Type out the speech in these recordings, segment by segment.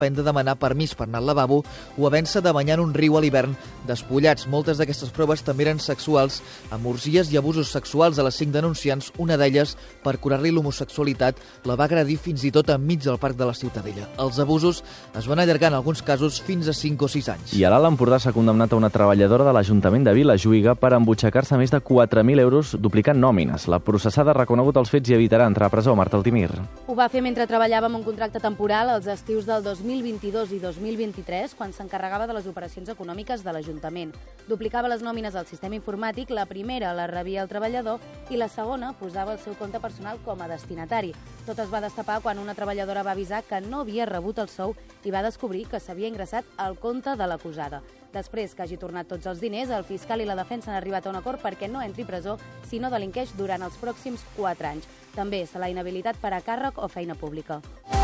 hem de demanar permís per anar al lavabo o haver-se de banyar en un riu a l'hivern despullats. Moltes d'aquestes proves també eren sexuals, amb orgies i abusos sexuals a les 5 denunciants. Una d'elles, per curar-li l'homosexualitat, la va agredir fins i tot enmig del parc de la Ciutadella. Els abusos es van allargar en alguns casos fins a 5 o 6 anys. I a l'Alt Empordà s'ha condemnat a una treballadora de l'Ajuntament de Vilajuïga per embutxacar-se més de 4.000 euros duplicant nòmines. La processada ha reconegut els fets i evitarà entrar a presó. Marta Altimir. Ho va fer mentre treballava amb un contracte temporal als estius del 2022 i 2023, quan s'encarregava de les operacions econòmiques de l'Ajuntament. Duplicava les nòmines al sistema informàtic, la primera la rebia el treballador i la segona posava el seu compte personal com a destinatari. Tot es va destapar quan una treballadora va avisar que no havia rebut el sou i va descobrir que s'havia ingressat al compte de l'acusada. Després que hagi tornat tots els diners, el fiscal i la defensa han arribat a un acord perquè no entri a presó si no delinqueix durant els pròxims 4 anys. També se l'ha inhabilitat per a càrrec o feina pública.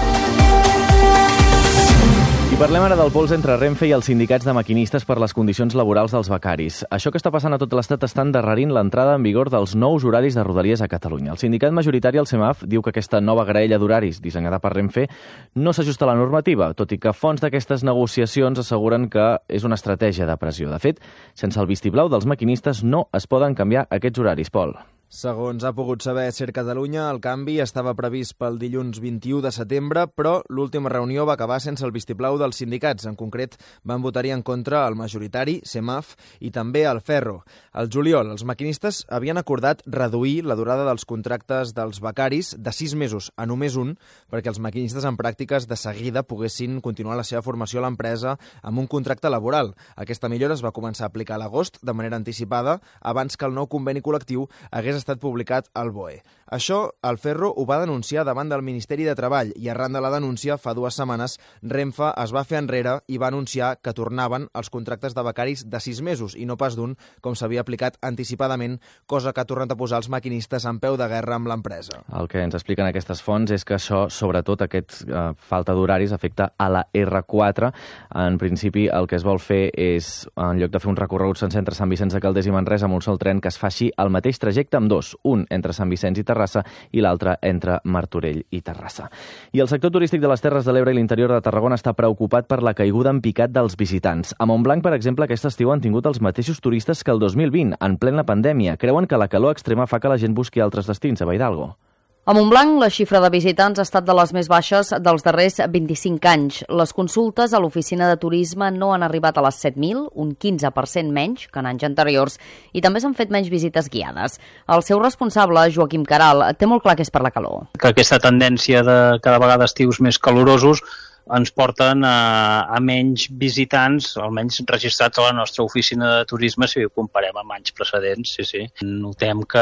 I parlem ara del pols entre Renfe i els sindicats de maquinistes per les condicions laborals dels becaris. Això que està passant a tot l'Estat està endarrerint l'entrada en vigor dels nous horaris de Rodalies a Catalunya. El sindicat majoritari, el CEMAF, diu que aquesta nova graella d'horaris dissenyada per Renfe no s'ajusta a la normativa, tot i que fonts d'aquestes negociacions asseguren que és una estratègia de pressió. De fet, sense el vistiplau dels maquinistes no es poden canviar aquests horaris, Pol. Segons ha pogut saber SER Catalunya, el canvi estava previst pel dilluns 21 de setembre, però l'última reunió va acabar sense el vistiplau dels sindicats. En concret, van votar-hi en contra el majoritari, CEMAF, i també el Ferro. Al juliol, els maquinistes havien acordat reduir la durada dels contractes dels becaris de 6 mesos a només un, perquè els maquinistes en pràctiques de seguida poguessin continuar la seva formació a l'empresa amb un contracte laboral. Aquesta millora es va començar a aplicar a l'agost de manera anticipada, abans que el nou conveni col·lectiu hagués estat publicat al BOE. Això, el Ferro ho va denunciar davant del Ministeri de Treball i arran de la denúncia, fa 2 setmanes, Renfe es va fer enrere i va anunciar que tornaven els contractes de becaris de 6 mesos i no pas d'un, com s'havia aplicat anticipadament, cosa que ha tornat a posar els maquinistes en peu de guerra amb l'empresa. El que ens expliquen aquestes fonts és que això, sobretot aquesta falta d'horaris, afecta a la R4. En principi, el que es vol fer és, en lloc de fer un recorregut sencer entre Sant Vicenç de Calders i Manresa amb un sol tren, que es faci el mateix trajecte amb 2, un entre Sant Vicenç i Terrassa i l'altre entre Martorell i Terrassa. I el sector turístic de les Terres de l'Ebre i l'interior de Tarragona està preocupat per la caiguda en picat dels visitants. A Montblanc, per exemple, aquest estiu han tingut els mateixos turistes que el 2020, en plena pandèmia. Creuen que la calor extrema fa que la gent busqui altres destins, a Valldargo. A Montblanc, la xifra de visitants ha estat de les més baixes dels darrers 25 anys. Les consultes a l'oficina de turisme no han arribat a les 7.000, un 15% menys que en anys anteriors, i també s'han fet menys visites guiades. El seu responsable, Joaquim Caral, té molt clar que és per la calor. Que aquesta tendència de cada vegada estius més calorosos ens porten a menys visitants, almenys registrats a la nostra oficina de turisme, si ho comparem amb anys precedents. Sí. Notem que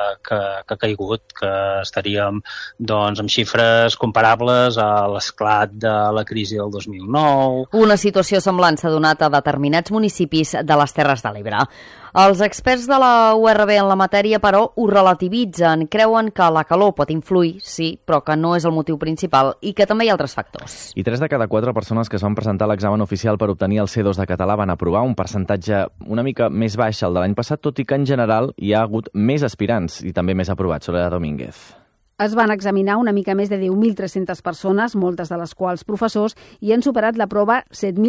ha caigut, que estaríem doncs, amb xifres comparables a l'esclat de la crisi del 2009. Una situació semblant s'ha donat a determinats municipis de les Terres de l'Ebre. Els experts de la URB en la matèria, però, ho relativitzen. Creuen que la calor pot influir, sí, però que no és el motiu principal i que també hi ha altres factors. I 3 de cada 4 persones que es van presentar a l'examen oficial per obtenir el C2 de català van aprovar, un percentatge una mica més baix al de l'any passat, tot i que en general hi ha hagut més aspirants i també més aprovats. Soledad Domínguez. Es van examinar una mica més de 10.300 persones, moltes de les quals professors, i han superat la prova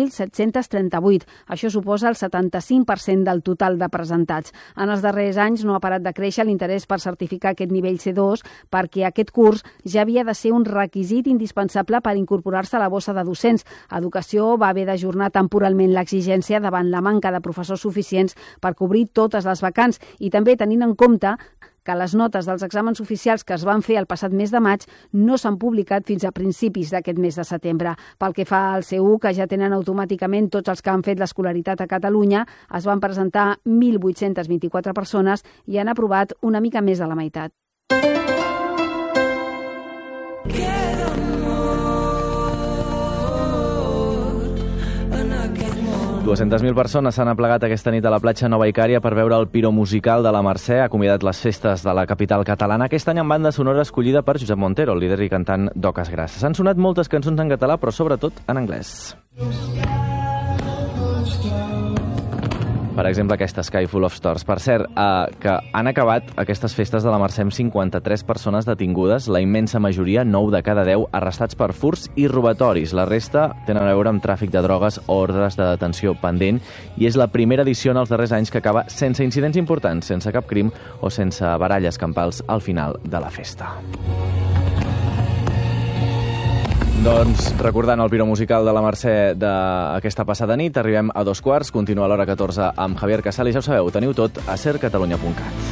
7.738. Això suposa el 75% del total de presentats. En els darrers anys no ha parat de créixer l'interès per certificar aquest nivell C2 perquè aquest curs ja havia de ser un requisit indispensable per incorporar-se a la bossa de docents. Educació va haver d'ajornar temporalment l'exigència davant la manca de professors suficients per cobrir totes les vacants i també tenint en compte que les notes dels exàmens oficials que es van fer el passat mes de maig no s'han publicat fins a principis d'aquest mes de setembre. Pel que fa al C1, que ja tenen automàticament tots els que han fet l'escolaritat a Catalunya, es van presentar 1.824 persones i han aprovat una mica més de la meitat. 200.000 persones s'han aplegat aquesta nit a la platja Nova Icària per veure el Piro musical de la Mercè. Ha acomiadat les festes de la capital catalana, aquest any amb banda sonora escollida per Josep Montero, el líder i cantant d'Oques Grasses. Han sonat moltes cançons en català, però sobretot en anglès. per exemple, aquesta Sky Full of Stars. Per cert, que han acabat aquestes festes de la Mercè amb 53 persones detingudes, la immensa majoria, 9 de cada 10, arrestats per furts i robatoris. La resta tenen a veure amb tràfic de drogues o ordres de detenció pendent, i és la primera edició en els darrers anys que acaba sense incidents importants, sense cap crim o sense baralles campals al final de la festa. Doncs, recordant el Piro Musical de la Mercè d'aquesta passada nit, arribem a 2:15, continua a l'hora 14 amb Javier Casal, i ja ho sabeu, teniu tot a sercatalunya.cat.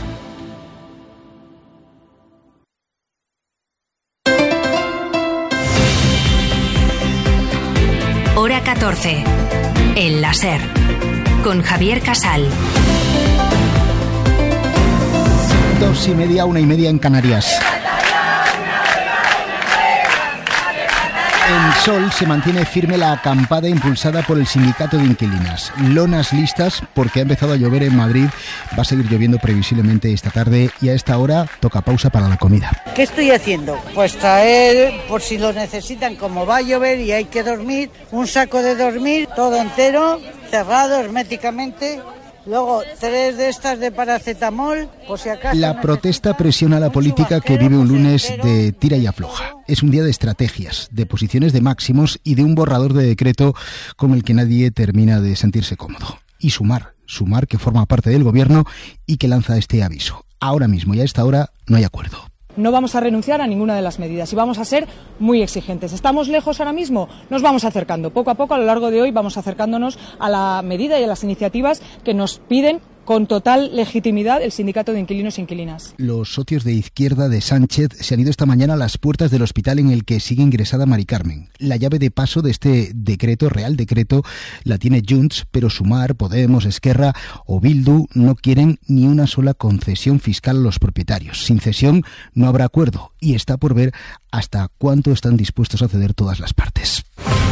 Hora 14, en la SER, con Javier Casal. 2:30, 1:30 en Canarias. En Sol se mantiene firme la acampada impulsada por el sindicato de inquilinas. Lonas listas porque ha empezado a llover en Madrid. Va a seguir lloviendo previsiblemente esta tarde y a esta hora toca pausa para la comida. ¿Qué estoy haciendo? Pues traer, por si lo necesitan, como va a llover y hay que dormir, un saco de dormir todo entero, cerrado herméticamente. Luego 3 de estas de paracetamol, por si acaso... La protesta presiona a la política que vive un lunes de tira y afloja. Es un día de estrategias, de posiciones de máximos y de un borrador de decreto con el que nadie termina de sentirse cómodo. Y Sumar que forma parte del gobierno y que lanza este aviso. Ahora mismo y a esta hora no hay acuerdo. No vamos a renunciar a ninguna de las medidas y vamos a ser muy exigentes. ¿Estamos lejos ahora mismo? Nos vamos acercando. Poco a poco, a lo largo de hoy, vamos acercándonos a la medida y a las iniciativas que nos piden con total legitimidad el sindicato de inquilinos e inquilinas. Los socios de izquierda de Sánchez se han ido esta mañana a las puertas del hospital en el que sigue ingresada Mari Carmen. La llave de paso de este decreto, real decreto, la tiene Junts, pero Sumar, Podemos, Esquerra o Bildu no quieren ni una sola concesión fiscal a los propietarios. Sin cesión no habrá acuerdo y está por ver hasta cuánto están dispuestos a ceder todas las partes.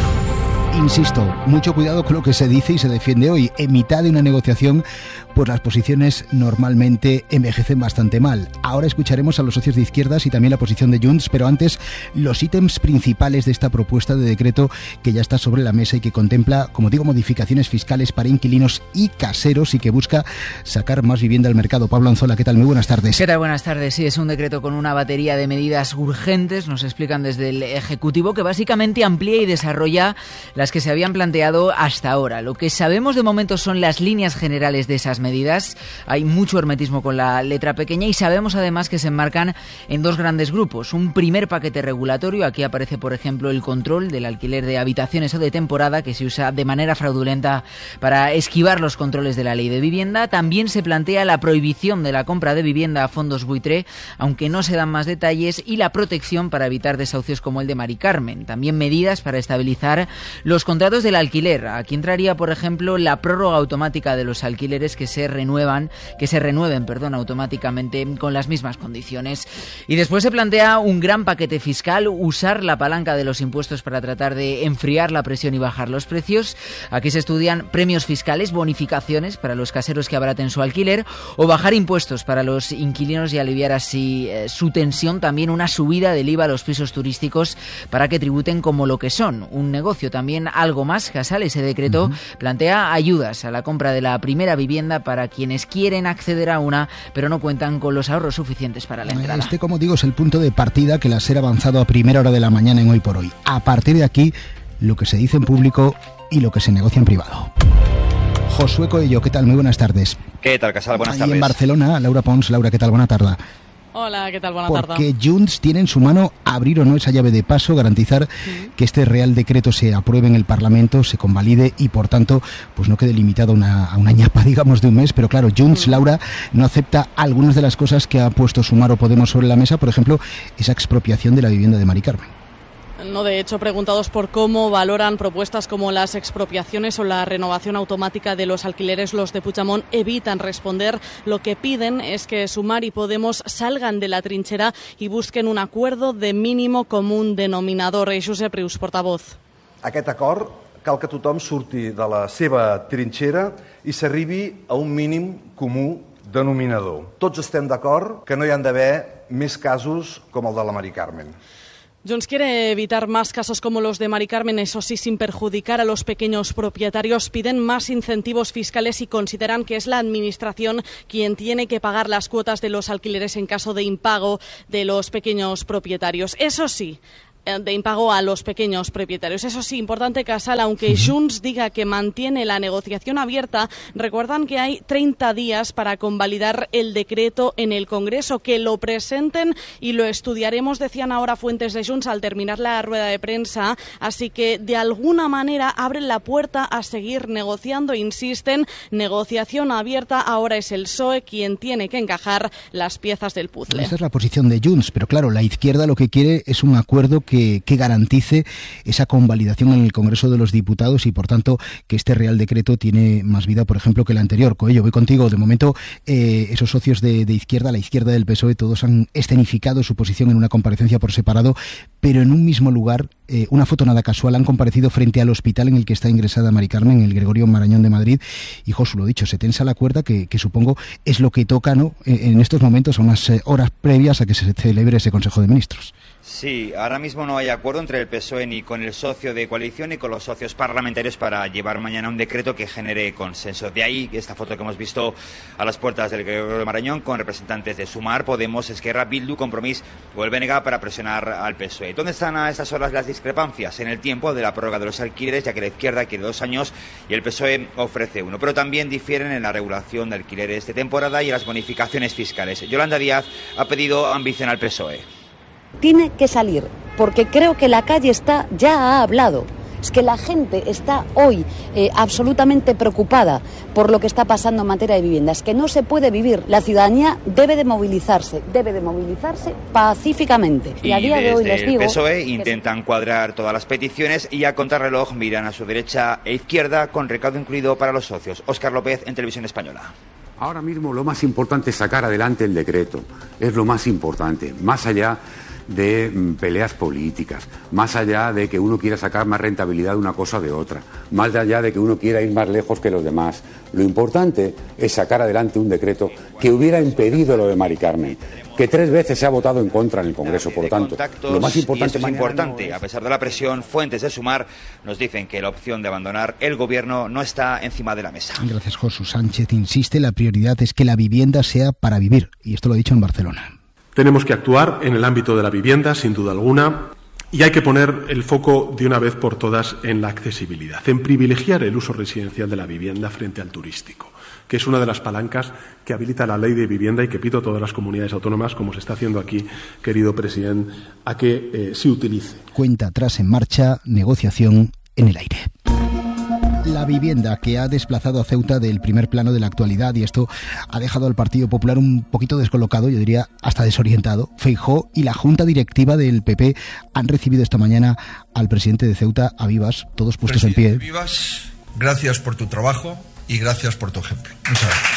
Insisto, mucho cuidado con lo que se dice y se defiende hoy. En mitad de una negociación, pues las posiciones normalmente envejecen bastante mal. Ahora escucharemos a los socios de izquierdas y también la posición de Junts, pero antes los ítems principales de esta propuesta de decreto que ya está sobre la mesa y que contempla, como digo, modificaciones fiscales para inquilinos y caseros y que busca sacar más vivienda al mercado. Pablo Anzola, ¿qué tal? Muy buenas tardes. ¿Qué tal? Buenas tardes. Sí, es un decreto con una batería de medidas urgentes, nos explican desde el Ejecutivo, que básicamente amplía y desarrolla las que se habían planteado hasta ahora. Lo que sabemos de momento son las líneas generales de esas medidas. Hay mucho hermetismo con la letra pequeña y sabemos además que se enmarcan en 2 grandes grupos. Un primer paquete regulatorio, aquí aparece por ejemplo el control del alquiler de habitaciones o de temporada que se usa de manera fraudulenta para esquivar los controles de la ley de vivienda. También se plantea la prohibición de la compra de vivienda a fondos buitre, aunque no se dan más detalles, y la protección para evitar desahucios como el de Mari Carmen. También medidas para estabilizar los contratos del alquiler. Aquí entraría, por ejemplo, la prórroga automática de los alquileres que se renueven automáticamente con las mismas condiciones. Y después se plantea un gran paquete fiscal, usar la palanca de los impuestos para tratar de enfriar la presión y bajar los precios. Aquí se estudian premios fiscales, bonificaciones para los caseros que abaraten su alquiler o bajar impuestos para los inquilinos y aliviar así su tensión. También una subida del IVA a los pisos turísticos para que tributen como lo que son, un negocio. También algo más, Casal, ese decreto plantea ayudas a la compra de la primera vivienda para quienes quieren acceder a una, pero no cuentan con los ahorros suficientes para la entrada. Este, como digo, es el punto de partida que la SER ha avanzado a primera hora de la mañana en Hoy por Hoy. A partir de aquí, lo que se dice en público y lo que se negocia en privado. Josué Coello, ¿qué tal? Muy buenas tardes. ¿Qué tal, Casal? Buenas tardes. Y en Barcelona, Laura Pons. Laura, ¿qué tal? Buena tarde. Hola, ¿qué tal? Buena tarde. Porque Junts tiene en su mano abrir o no esa llave de paso, garantizar que este Real Decreto se apruebe en el Parlamento, se convalide y, por tanto, pues no quede limitado a una ñapa, digamos, de un mes. Pero claro, Junts, Laura, no acepta algunas de las cosas que ha puesto Sumar o Podemos sobre la mesa, por ejemplo, esa expropiación de la vivienda de Mari Carmen. No, de hecho, preguntados por cómo valoran propuestas como las expropiaciones o la renovación automática de los alquileres, los de Puigdemont evitan responder. Lo que piden es que Sumar y Podemos salgan de la trinchera y busquen un acuerdo de mínimo común denominador. Josep Rius, portavoz. Aquest acord cal que tothom surti de la seva trinxera i s'arribi a un mínim comú denominador. Tots estem d'acord que no hi han d'haver més casos com el de la Mari Carmen. Junts quiere evitar más casos como los de Mari Carmen, eso sí, sin perjudicar a los pequeños propietarios. Piden más incentivos fiscales y consideran que es la Administración quien tiene que pagar las cuotas de los alquileres en caso de impago de los pequeños propietarios. Eso sí, de impago a los pequeños propietarios. Eso sí, importante, Casal, aunque Junts diga que mantiene la negociación abierta, recuerdan que hay 30 días para convalidar el decreto en el Congreso, que lo presenten y lo estudiaremos, decían ahora fuentes de Junts al terminar la rueda de prensa, así que de alguna manera abren la puerta a seguir negociando, insisten, negociación abierta, ahora es el PSOE quien tiene que encajar las piezas del puzzle. Esta es la posición de Junts, pero claro, la izquierda lo que quiere es un acuerdo que garantice esa convalidación en el Congreso de los Diputados y, por tanto, que este Real Decreto tiene más vida, por ejemplo, que el anterior. Coello, voy contigo. De momento, esos socios de izquierda, la izquierda del PSOE, todos han escenificado su posición en una comparecencia por separado, pero en un mismo lugar, una foto nada casual, han comparecido frente al hospital en el que está ingresada Mari Carmen, el Gregorio Marañón de Madrid, y Josu, lo dicho, se tensa la cuerda, que supongo es lo que toca, ¿no?, en estos momentos, a unas horas previas a que se celebre ese Consejo de Ministros. Sí, ahora mismo no hay acuerdo entre el PSOE ni con el socio de coalición ni con los socios parlamentarios para llevar mañana un decreto que genere consenso. De ahí esta foto que hemos visto a las puertas del Gregorio Marañón con representantes de Sumar, Podemos, Esquerra, Bildu, Compromís o el BNG para presionar al PSOE. ¿Dónde están a estas horas las discrepancias? En el tiempo de la prórroga de los alquileres, ya que la izquierda quiere 2 años y el PSOE ofrece 1. Pero también difieren en la regulación de alquileres de temporada y en las bonificaciones fiscales. Yolanda Díaz ha pedido ambición al PSOE. Tiene que salir, porque creo que la calle ya ha hablado. Es que la gente está hoy absolutamente preocupada por lo que está pasando en materia de vivienda. Es que no se puede vivir. La ciudadanía debe de movilizarse pacíficamente. Y a día de hoy les digo... el PSOE intentan cuadrar todas las peticiones y a contrarreloj miran a su derecha e izquierda con recaudo incluido para los socios. Óscar López, en Televisión Española. Ahora mismo lo más importante es sacar adelante el decreto. Es lo más importante, más allá de peleas políticas, más allá de que uno quiera sacar más rentabilidad de una cosa o de otra, más allá de que uno quiera ir más lejos que los demás. Lo importante es sacar adelante un decreto que hubiera impedido lo de Mari Carmen, que 3 veces se ha votado en contra en el Congreso. Por lo tanto, lo más importante... A pesar de la presión, fuentes de Sumar nos dicen que la opción de abandonar el gobierno no está encima de la mesa. Gracias, Josu. Sánchez insiste, la prioridad es que la vivienda sea para vivir, y esto lo ha dicho en Barcelona. Tenemos que actuar en el ámbito de la vivienda, sin duda alguna, y hay que poner el foco de una vez por todas en la accesibilidad, en privilegiar el uso residencial de la vivienda frente al turístico, que es una de las palancas que habilita la ley de vivienda y que pido a todas las comunidades autónomas, como se está haciendo aquí, querido presidente, a que se utilice. Cuenta atrás en marcha, negociación en el aire. La vivienda, que ha desplazado a Ceuta del primer plano de la actualidad, y esto ha dejado al Partido Popular un poquito descolocado, yo diría hasta desorientado. Feijóo y la Junta Directiva del PP han recibido esta mañana al presidente de Ceuta, a Vivas, todos puestos en pie. Vivas, gracias por tu trabajo y gracias por tu ejemplo. Muchas gracias.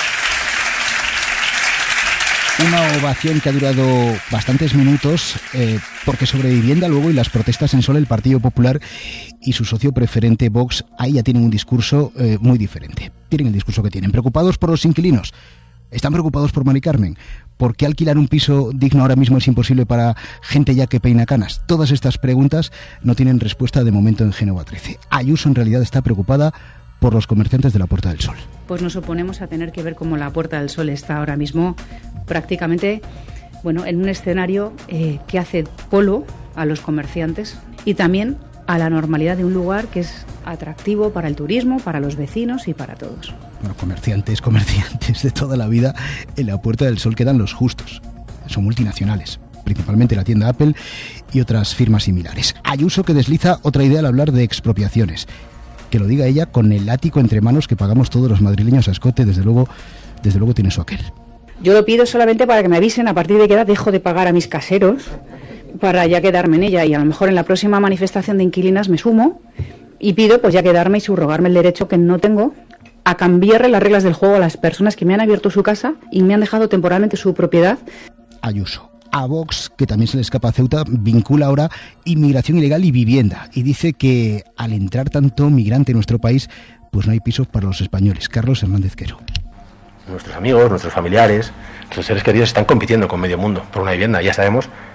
Una ovación que ha durado bastantes minutos, porque sobre vivienda luego y las protestas en Sol, el Partido Popular y su socio preferente Vox ahí ya tienen un discurso muy diferente. Tienen el discurso que tienen. Preocupados por los inquilinos. Están preocupados por Mari Carmen. ¿Por qué alquilar un piso digno ahora mismo es imposible para gente ya que peina canas? Todas estas preguntas no tienen respuesta de momento en Génova 13. Ayuso en realidad está preocupada por los comerciantes de la Puerta del Sol. Pues nos oponemos a tener que ver cómo la Puerta del Sol está ahora mismo prácticamente, en un escenario que hace polo a los comerciantes y también a la normalidad de un lugar que es atractivo para el turismo, para los vecinos y para todos. Bueno, comerciantes de toda la vida, en la Puerta del Sol quedan los justos. Son multinacionales, principalmente la tienda Apple y otras firmas similares. Ayuso, que desliza otra idea al hablar de expropiaciones. Que lo diga ella con el látigo entre manos que pagamos todos los madrileños a escote, desde luego tiene su aquel. Yo lo pido solamente para que me avisen a partir de qué edad dejo de pagar a mis caseros para ya quedarme en ella, y a lo mejor en la próxima manifestación de inquilinas me sumo y pido ya quedarme y subrogarme el derecho que no tengo a cambiarle las reglas del juego a las personas que me han abierto su casa y me han dejado temporalmente su propiedad. Ayuso. A Vox, que también se le escapa a Ceuta, vincula ahora inmigración ilegal y vivienda, y dice que al entrar tanto migrante en nuestro país, pues no hay pisos para los españoles. Carlos Hernández Quero. Nuestros amigos, nuestros familiares, nuestros seres queridos están compitiendo con medio mundo por una vivienda. Ya sabemos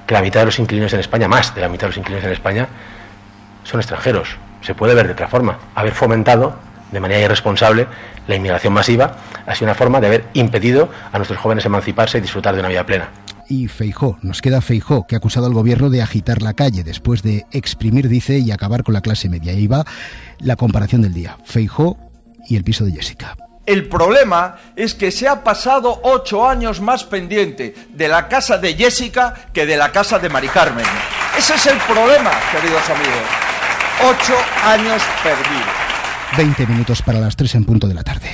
que la mitad de los inquilinos en España, más de la mitad de los inquilinos en España, son extranjeros. Se puede ver de otra forma. Haber fomentado de manera irresponsable la inmigración masiva ha sido una forma de haber impedido a nuestros jóvenes emanciparse y disfrutar de una vida plena. Y Feijóo, nos queda Feijóo, que ha acusado al gobierno de agitar la calle después de exprimir, dice, y acabar con la clase media. Y ahí va la comparación del día. Feijóo y el piso de Jessica. El problema es que se ha pasado 8 años más pendiente de la casa de Jessica que de la casa de Mari Carmen. Ese es el problema, queridos amigos. 8 años perdidos. 20 minutos para las 3 en punto de la tarde.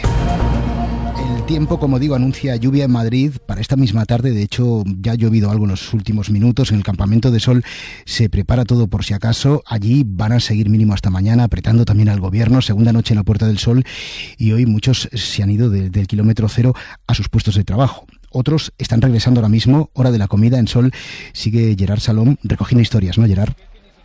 El tiempo, como digo, anuncia lluvia en Madrid para esta misma tarde. De hecho, ya ha llovido algo en los últimos minutos. En el Campamento de Sol se prepara todo por si acaso. Allí van a seguir mínimo hasta mañana, apretando también al gobierno. Segunda noche en la Puerta del Sol. Y hoy muchos se han ido del kilómetro cero a sus puestos de trabajo. Otros están regresando ahora mismo. Hora de la comida en Sol. Sigue Gerard Salom recogiendo historias, ¿no, Gerard?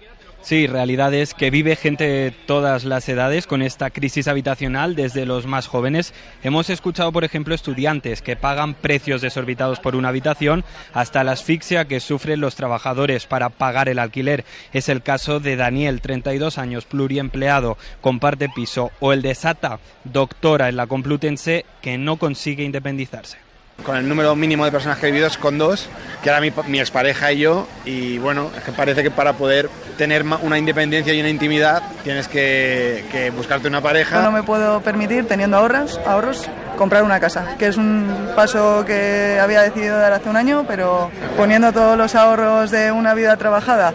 Sí, realidades que vive gente de todas las edades con esta crisis habitacional, desde los más jóvenes. Hemos escuchado, por ejemplo, estudiantes que pagan precios desorbitados por una habitación, hasta la asfixia que sufren los trabajadores para pagar el alquiler. Es el caso de Daniel, 32 años, pluriempleado, comparte piso, o el de Sata, doctora en la Complutense, que no consigue independizarse. Con el número mínimo de personas que he vivido es con 2, que era mi expareja y yo, y bueno, es que parece que para poder tener una independencia y una intimidad tienes que buscarte una pareja. No me puedo permitir, teniendo ahorros, comprar una casa, que es un paso que había decidido dar hace un año, pero poniendo todos los ahorros de una vida trabajada,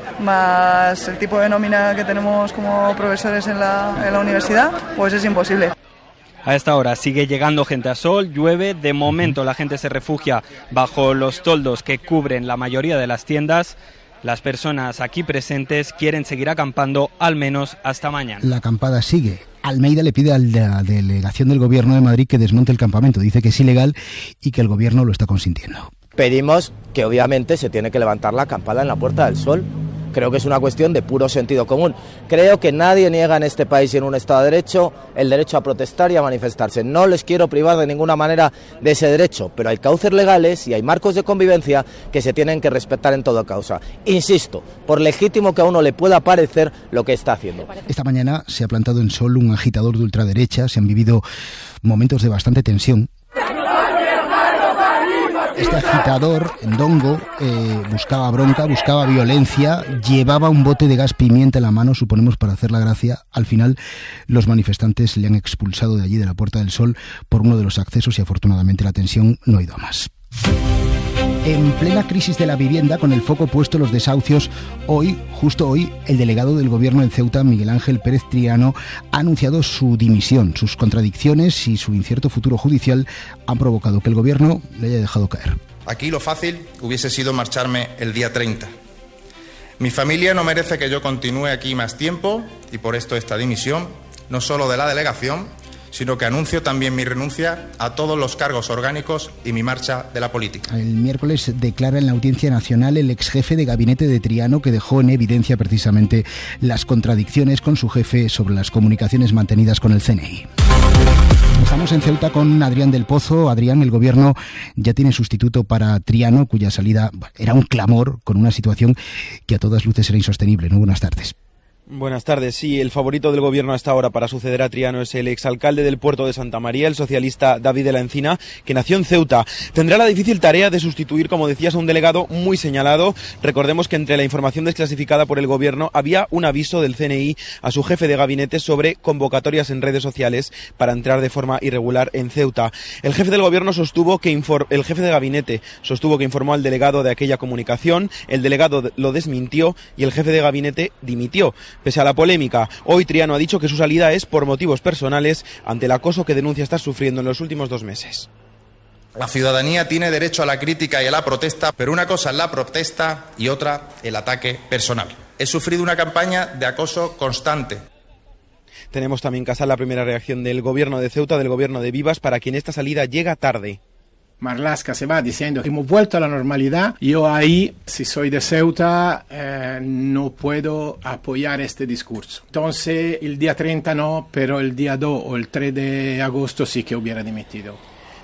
más el tipo de nómina que tenemos como profesores en la universidad, pues es imposible. A esta hora sigue llegando gente a Sol, llueve, de momento la gente se refugia bajo los toldos que cubren la mayoría de las tiendas. Las personas aquí presentes quieren seguir acampando al menos hasta mañana. La acampada sigue. Almeida le pide a la delegación del Gobierno de Madrid que desmonte el campamento. Dice que es ilegal y que el Gobierno lo está consintiendo. Pedimos que obviamente se tiene que levantar la acampada en la Puerta del Sol. Creo que es una cuestión de puro sentido común. Creo que nadie niega en este país y en un Estado de Derecho el derecho a protestar y a manifestarse. No les quiero privar de ninguna manera de ese derecho, pero hay cauces legales y hay marcos de convivencia que se tienen que respetar en toda causa. Insisto, por legítimo que a uno le pueda parecer lo que está haciendo. Esta mañana se ha plantado en Sol un agitador de ultraderecha, se han vivido momentos de bastante tensión. Este agitador, Ndongo, buscaba bronca, buscaba violencia, llevaba un bote de gas pimienta en la mano, suponemos para hacer la gracia. Al final, los manifestantes le han expulsado de allí, de la Puerta del Sol, por uno de los accesos y afortunadamente la tensión no ha ido a más. En plena crisis de la vivienda, con el foco puesto en los desahucios, justo hoy, el delegado del Gobierno en Ceuta, Miguel Ángel Pérez Triano, ha anunciado su dimisión. Sus contradicciones y su incierto futuro judicial han provocado que el Gobierno le haya dejado caer. Aquí lo fácil hubiese sido marcharme el día 30. Mi familia no merece que yo continúe aquí más tiempo y por esto esta dimisión, no solo de la delegación, sino que anuncio también mi renuncia a todos los cargos orgánicos y mi marcha de la política. El miércoles declara en la Audiencia Nacional el exjefe de gabinete de Triano, que dejó en evidencia precisamente las contradicciones con su jefe sobre las comunicaciones mantenidas con el CNI. Estamos en Ceuta con Adrián del Pozo. Adrián, el Gobierno ya tiene sustituto para Triano, cuya salida era un clamor, con una situación que a todas luces era insostenible. ¿No? Buenas tardes. Buenas tardes. Sí, el favorito del Gobierno hasta ahora para suceder a Triano es el exalcalde del puerto de Santa María, el socialista David de la Encina, que nació en Ceuta. Tendrá la difícil tarea de sustituir, como decías, a un delegado muy señalado. Recordemos que entre la información desclasificada por el Gobierno había un aviso del CNI a su jefe de gabinete sobre convocatorias en redes sociales para entrar de forma irregular en Ceuta. El jefe del Gobierno el jefe de gabinete sostuvo que informó al delegado de aquella comunicación, el delegado lo desmintió y el jefe de gabinete dimitió. Pese a la polémica, hoy Triano ha dicho que su salida es por motivos personales ante el acoso que denuncia estar sufriendo en los últimos 2 meses. La ciudadanía tiene derecho a la crítica y a la protesta, pero una cosa es la protesta y otra el ataque personal. He sufrido una campaña de acoso constante. Tenemos también, Casal, la primera reacción del Gobierno de Ceuta, del Gobierno de Vivas, para quien esta salida llega tarde. Marlaska se va diciendo que hemos vuelto a la normalidad. Yo ahí, si soy de Ceuta, no puedo apoyar este discurso. Entonces, el día 30 no, pero el día 2 o el 3 de agosto sí que hubiera dimitido.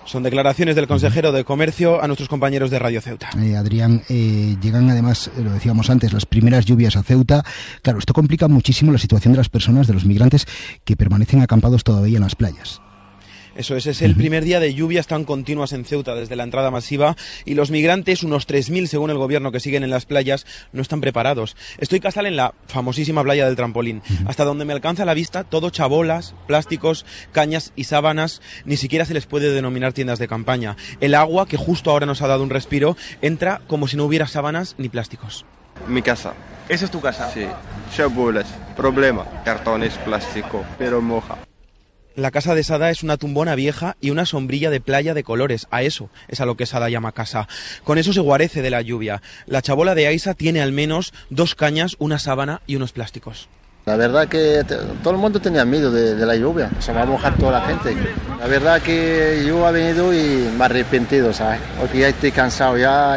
Son declaraciones del consejero de Comercio a nuestros compañeros de Radio Ceuta. Adrián, llegan además, lo decíamos antes, las primeras lluvias a Ceuta. Claro, esto complica muchísimo la situación de las personas, de los migrantes que permanecen acampados todavía en las playas. Eso es el primer día de lluvias tan continuas en Ceuta desde la entrada masiva, y los migrantes, unos 3.000 según el gobierno que siguen en las playas, no están preparados. Estoy Casal en la famosísima playa del Trampolín. Hasta donde me alcanza la vista, todo chabolas, plásticos, cañas y sábanas. Ni siquiera se les puede denominar tiendas de campaña. El agua, que justo ahora nos ha dado un respiro, entra como si no hubiera sábanas ni plásticos. Mi casa. ¿Esa es tu casa? Sí. Chabolas. Problema. Cartones, plástico, pero moja. La casa de Sada es una tumbona vieja y una sombrilla de playa de colores. A eso es a lo que Sada llama casa. Con eso se guarece de la lluvia. La chabola de Aisa tiene al menos 2 cañas, una sábana y unos plásticos. La verdad que todo el mundo tenía miedo de la lluvia. Se va a mojar toda la gente. La verdad que yo he venido y me he arrepentido, ¿sabes? Porque ya estoy cansado. Ya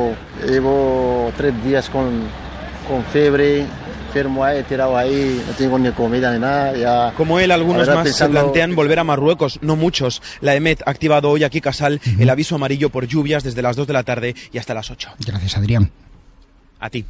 llevo 3 días con fiebre. Enfermo ahí, tirado ahí, no tengo ni comida ni nada. Ya, como él, algunos más se plantean volver a Marruecos, no muchos. La EMET ha activado hoy aquí Casal el aviso amarillo por lluvias desde las 2 de la tarde y hasta las 8. Gracias, Adrián. A ti.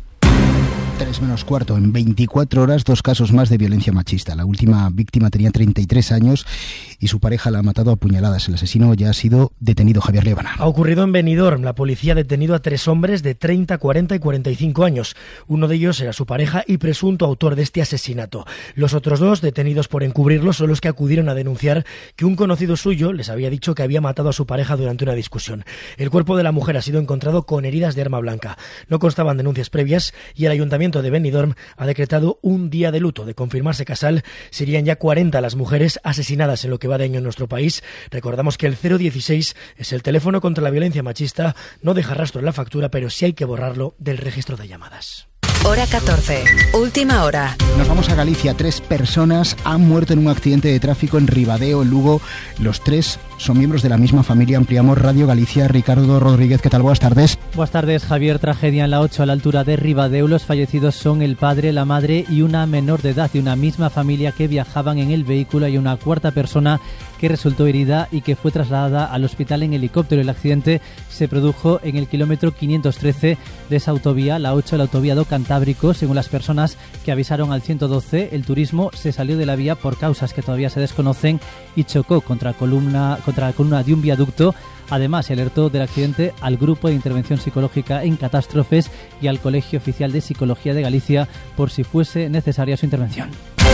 3:45. En 24 horas, 2 casos más de violencia machista. La última víctima tenía 33 años y su pareja la ha matado a puñaladas. El asesino ya ha sido detenido. Javier Líbana. Ha ocurrido en Benidorm. La policía ha detenido a 3 hombres de 30, 40 y 45 años. Uno de ellos era su pareja y presunto autor de este asesinato. Los otros 2, detenidos por encubrirlo, son los que acudieron a denunciar que un conocido suyo les había dicho que había matado a su pareja durante una discusión. El cuerpo de la mujer ha sido encontrado con heridas de arma blanca. No constaban denuncias previas y el ayuntamiento de Benidorm ha decretado un día de luto. De confirmarse Casal, serían ya 40 las mujeres asesinadas en lo que va de año en nuestro país. Recordamos que el 016 es el teléfono contra la violencia machista. No deja rastro en la factura, pero sí hay que borrarlo del registro de llamadas. Hora 14, última hora. Nos vamos a Galicia. 3 personas han muerto en un accidente de tráfico en Ribadeo, en Lugo. Los 3 son miembros de la misma familia. Ampliamos Radio Galicia. Ricardo Rodríguez, ¿qué tal? Buenas tardes. Buenas tardes, Javier. Tragedia en la 8 a la altura de Ribadeo. Los fallecidos son el padre, la madre y una menor de edad de una misma familia que viajaban en el vehículo. Hay una 4ª persona que resultó herida y que fue trasladada al hospital en helicóptero. El accidente se produjo en el kilómetro 513 de esa autovía, la 8, la autovía do Cantábrico. Según las personas que avisaron al 112, el turismo se salió de la vía por causas que todavía se desconocen y chocó contra la columna de un viaducto. Además, se alertó del accidente al Grupo de Intervención Psicológica en Catástrofes y al Colegio Oficial de Psicología de Galicia por si fuese necesaria su intervención.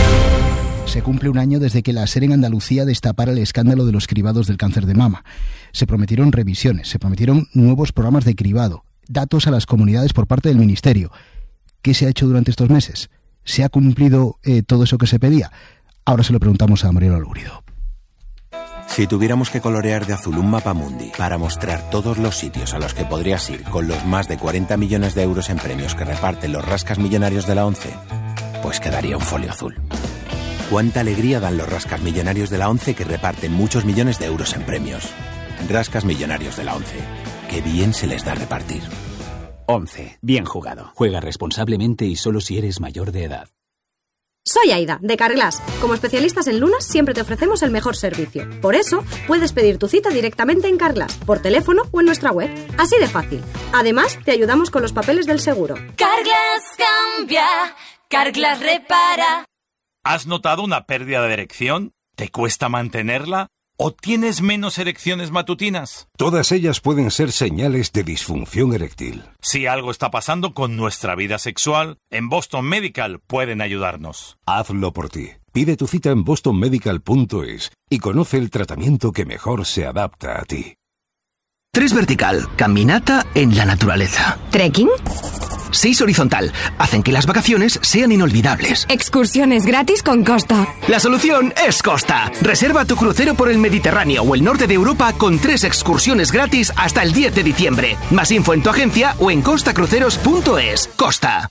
Se cumple un año desde que la SER en Andalucía destapara el escándalo de los cribados del cáncer de mama. Se prometieron revisiones, se prometieron nuevos programas de cribado, datos a las comunidades por parte del Ministerio. ¿Qué se ha hecho durante estos meses? ¿Se ha cumplido todo eso que se pedía? Ahora se lo preguntamos a Mariano Lúrido. Si tuviéramos que colorear de azul un mapa mundi para mostrar todos los sitios a los que podrías ir con los más de 40 millones de euros en premios que reparten los rascas millonarios de la ONCE, pues quedaría un folio azul. Cuánta alegría dan los rascas millonarios de la ONCE que reparten muchos millones de euros en premios. Rascas millonarios de la ONCE. Qué bien se les da repartir. ONCE. Bien jugado. Juega responsablemente y solo si eres mayor de edad. Soy Aida, de Carglass. Como especialistas en lunas, siempre te ofrecemos el mejor servicio. Por eso, puedes pedir tu cita directamente en Carglass, por teléfono o en nuestra web. Así de fácil. Además, te ayudamos con los papeles del seguro. Carglass cambia, Carglass repara. ¿Has notado una pérdida de erección? ¿Te cuesta mantenerla? ¿O tienes menos erecciones matutinas? Todas ellas pueden ser señales de disfunción eréctil. Si algo está pasando con nuestra vida sexual, en Boston Medical pueden ayudarnos. Hazlo por ti. Pide tu cita en bostonmedical.es y conoce el tratamiento que mejor se adapta a ti. 3 vertical, caminata en la naturaleza. ¿Trekking? 6 horizontal, hacen que las vacaciones sean inolvidables. Excursiones gratis con Costa. La solución es Costa. Reserva tu crucero por el Mediterráneo o el norte de Europa con 3 excursiones gratis hasta el 10 de diciembre. Más info en tu agencia o en costacruceros.es. Costa.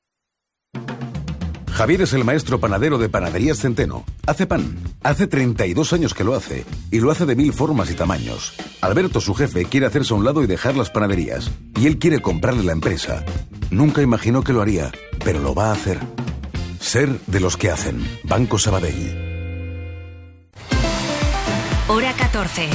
Javier es el maestro panadero de Panaderías Centeno. Hace pan. Hace 32 años que lo hace. Y lo hace de 1000 formas y tamaños. Alberto, su jefe, quiere hacerse a un lado y dejar las panaderías. Y él quiere comprarle la empresa. Nunca imaginó que lo haría, pero lo va a hacer. Ser de los que hacen. Banco Sabadell. Hora 14.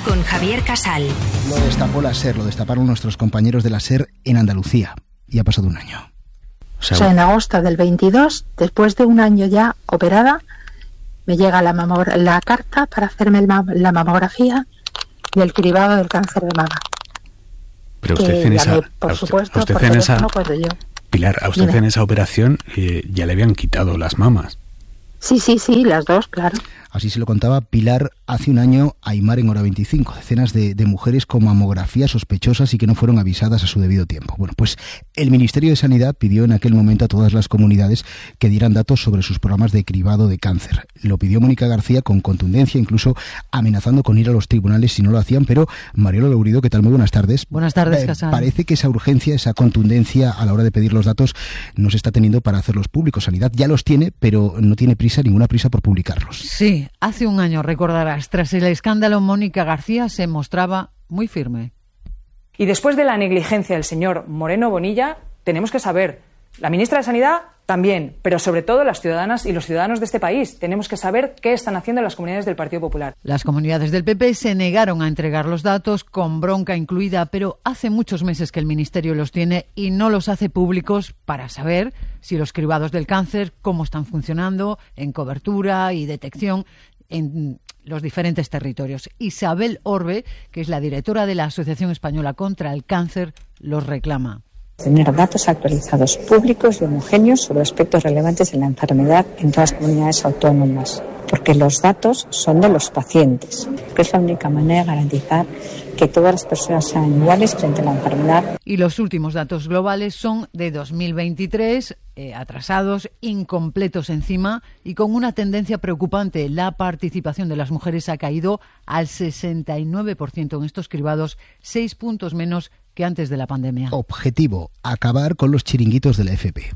con Javier Casal. Lo destapó la SER, lo destaparon nuestros compañeros de la SER en Andalucía. Y ha pasado un año. O sea, en agosto del 22, después de un año ya operada, me llega la carta para hacerme la mamografía y el cribado del cáncer de mama. Pero usted en esa... por supuesto, usted por en teléfono esa... puedo yo. Pilar, a usted en esa operación ya le habían quitado las mamas. Sí, las dos, claro. Así se lo contaba Pilar hace un año a Aymar en Hora 25. Decenas de mujeres con mamografías sospechosas y que no fueron avisadas a su debido tiempo. Bueno, pues el Ministerio de Sanidad pidió en aquel momento a todas las comunidades que dieran datos sobre sus programas de cribado de cáncer. Lo pidió Mónica García con contundencia, incluso amenazando con ir a los tribunales si no lo hacían. Pero Mariola Lourido, ¿qué tal? Muy buenas tardes. Buenas tardes, Casal. Parece que esa urgencia, esa contundencia a la hora de pedir los datos no se está teniendo para hacerlos públicos. Sanidad ya los tiene, pero no tiene ninguna prisa por publicarlos. Sí, hace un año, recordarás, tras el escándalo, Mónica García se mostraba muy firme. Y después de la negligencia del señor Moreno Bonilla, tenemos que saber, la ministra de Sanidad también, pero sobre todo las ciudadanas y los ciudadanos de este país, tenemos que saber qué están haciendo las comunidades del Partido Popular. Las comunidades del PP se negaron a entregar los datos, con bronca incluida, pero hace muchos meses que el Ministerio los tiene y no los hace públicos para saber si los cribados del cáncer, cómo están funcionando en cobertura y detección en los diferentes territorios. Isabel Orbe, que es la directora de la Asociación Española contra el Cáncer, los reclama. Tener datos actualizados públicos y homogéneos sobre aspectos relevantes de la enfermedad en todas las comunidades autónomas, porque los datos son de los pacientes, que es la única manera de garantizar que todas las personas sean iguales frente a la enfermedad. Y los últimos datos globales son de 2023, atrasados, incompletos encima y con una tendencia preocupante. La participación de las mujeres ha caído al 69% en estos cribados, 6 puntos menos que antes de la pandemia. Objetivo: acabar con los chiringuitos de la FP.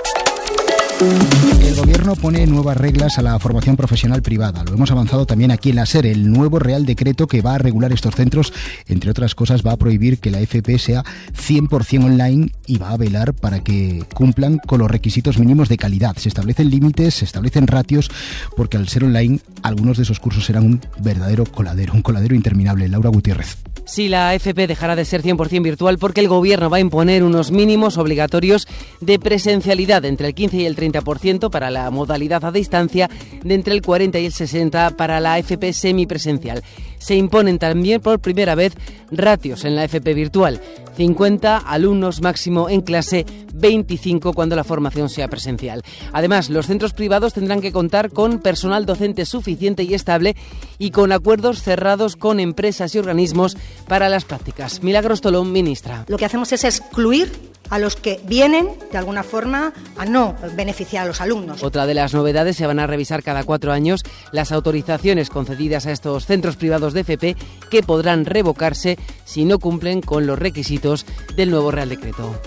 El Gobierno pone nuevas reglas a la formación profesional privada. Lo hemos avanzado también aquí en la SER. El nuevo Real Decreto que va a regular estos centros, entre otras cosas, va a prohibir que la FP sea 100% online y va a velar para que cumplan con los requisitos mínimos de calidad. Se establecen límites, se establecen ratios, porque al ser online, algunos de esos cursos serán un verdadero coladero, un coladero interminable. Laura Gutiérrez. Sí, la FP dejará de ser 100% virtual porque el Gobierno va a imponer unos mínimos obligatorios de presencialidad entre el 15 y el 30% para la modalidad a distancia, de entre el 40 y el 60% para la FP semipresencial. Se imponen también por primera vez ratios en la FP virtual: 50 alumnos máximo en clase, 25 cuando la formación sea presencial. Además, los centros privados tendrán que contar con personal docente suficiente y estable y con acuerdos cerrados con empresas y organismos para las prácticas. Milagros Tolón, ministra. Lo que hacemos es excluir a los que vienen, de alguna forma, a no beneficiar a los alumnos. Otra de las novedades: se van a revisar cada 4 años las autorizaciones concedidas a estos centros privados de FP, que podrán revocarse si no cumplen con los requisitos del nuevo Real Decreto.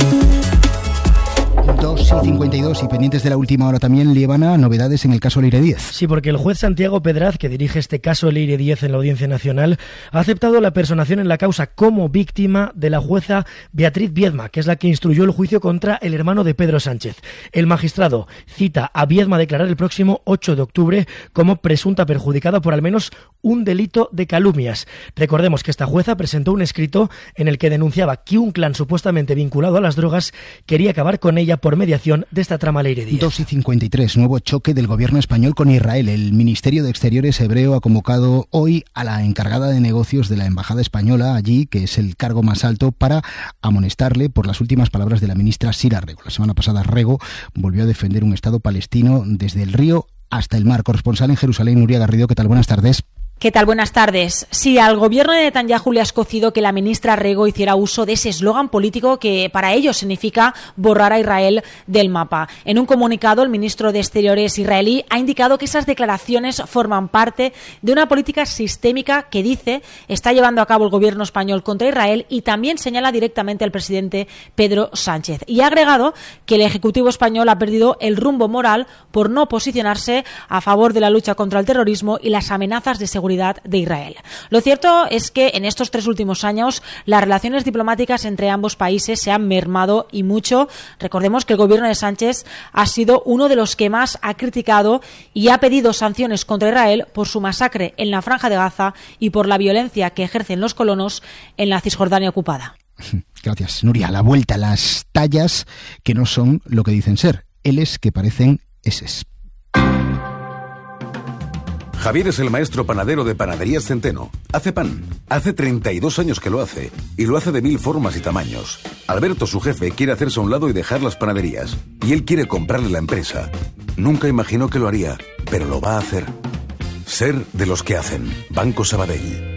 2:52 y pendientes de la última hora también, Liebana, novedades en el caso Leire Díez. Sí, porque el juez Santiago Pedraz, que dirige este caso Leire Díez en la Audiencia Nacional, ha aceptado la personación en la causa como víctima de la jueza Beatriz Viedma, que es la que instruyó el juicio contra el hermano de Pedro Sánchez. El magistrado cita a Viedma a declarar el próximo 8 de octubre como presunta perjudicada por al menos un delito de calumnias. Recordemos que esta jueza presentó un escrito en el que denunciaba que un clan supuestamente vinculado a las drogas quería acabar con ella por mediación de esta trama Leire Díez. 2:53, nuevo choque del gobierno español con Israel. El Ministerio de Exteriores hebreo ha convocado hoy a la encargada de negocios de la embajada española allí, que es el cargo más alto, para amonestarle por las últimas palabras de la ministra Sira Rego. La semana pasada Rego volvió a defender un Estado palestino desde el río hasta el mar. Corresponsal en Jerusalén, Nuria Garrido, ¿qué tal? Buenas tardes. ¿Qué tal? Buenas tardes. Sí, al gobierno de Netanyahu le ha escocido que la ministra Rego hiciera uso de ese eslogan político que para ellos significa borrar a Israel del mapa. En un comunicado, el ministro de Exteriores israelí ha indicado que esas declaraciones forman parte de una política sistémica que dice está llevando a cabo el gobierno español contra Israel, y también señala directamente al presidente Pedro Sánchez. Y ha agregado que el Ejecutivo español ha perdido el rumbo moral por no posicionarse a favor de la lucha contra el terrorismo y las amenazas de seguridad seguridad de Israel. Lo cierto es que en estos 3 últimos años las relaciones diplomáticas entre ambos países se han mermado y mucho. Recordemos que el gobierno de Sánchez ha sido uno de los que más ha criticado y ha pedido sanciones contra Israel por su masacre en la Franja de Gaza y por la violencia que ejercen los colonos en la Cisjordania ocupada. Gracias, Nuria. A la vuelta, las tallas que no son lo que dicen ser, Ls que parecen Ss. Javier es el maestro panadero de Panaderías Centeno. Hace pan. Hace 32 años que lo hace. Y lo hace de 1000 formas y tamaños. Alberto, su jefe, quiere hacerse a un lado y dejar las panaderías. Y él quiere comprarle la empresa. Nunca imaginó que lo haría, pero lo va a hacer. Ser de los que hacen. Banco Sabadell.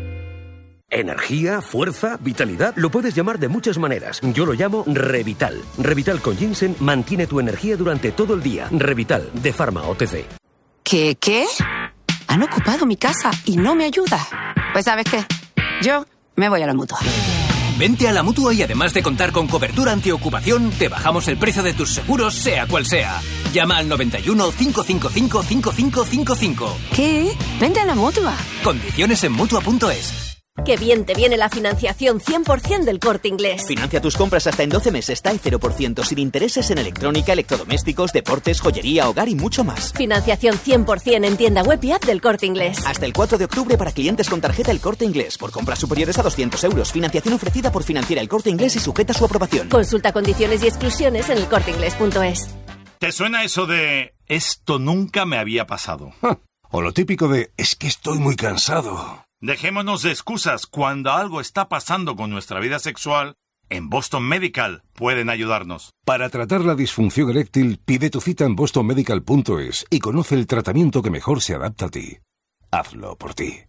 Energía, fuerza, vitalidad, lo puedes llamar de muchas maneras. Yo lo llamo Revital. Revital con ginseng mantiene tu energía durante todo el día. Revital, de Pharma OTC. ¿Qué? Han ocupado mi casa y no me ayuda. Pues ¿sabes qué? Yo me voy a la Mutua. Vente a la Mutua y además de contar con cobertura antiocupación, te bajamos el precio de tus seguros, sea cual sea. Llama al 91 555 5555. ¿Qué? Vente a la Mutua. Condiciones en Mutua.es. ¡Qué bien te viene la financiación 100% del Corte Inglés! Financia tus compras hasta en 12 meses, TAE 0%, sin intereses en electrónica, electrodomésticos, deportes, joyería, hogar y mucho más. Financiación 100% en tienda web y app del Corte Inglés. Hasta el 4 de octubre para clientes con tarjeta El Corte Inglés. Por compras superiores a 200 euros. Financiación ofrecida por Financiera El Corte Inglés y sujeta a su aprobación. Consulta condiciones y exclusiones en elcorteinglés.es. ¿Te suena eso de esto nunca me había pasado? O lo típico de es que estoy muy cansado. Dejémonos de excusas. Cuando algo está pasando con nuestra vida sexual, en Boston Medical pueden ayudarnos. Para tratar la disfunción eréctil, pide tu cita en bostonmedical.es y conoce el tratamiento que mejor se adapta a ti. Hazlo por ti.